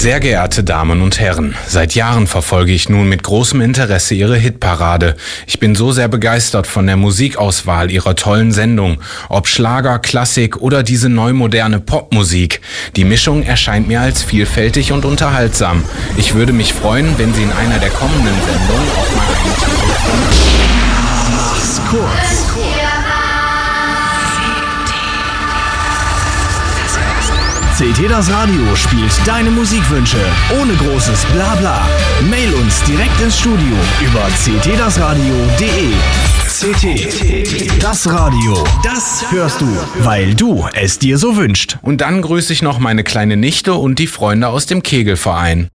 Sehr geehrte Damen und Herren, seit Jahren verfolge ich nun mit großem Interesse Ihre Hitparade. Ich bin so sehr begeistert von der Musikauswahl Ihrer tollen Sendung. Ob Schlager, Klassik oder diese neumoderne Popmusik. Die Mischung erscheint mir als vielfältig und unterhaltsam. Ich würde mich freuen, wenn Sie in einer der kommenden Sendungen auch mal einen Titel Mach's kurz. CT das Radio spielt deine Musikwünsche ohne großes Blabla. Mail uns direkt ins Studio über ctdasradio.de. CT, das Radio, das hörst du, weil du es dir so wünschst. Und dann grüße ich noch meine kleine Nichte und die Freunde aus dem Kegelverein.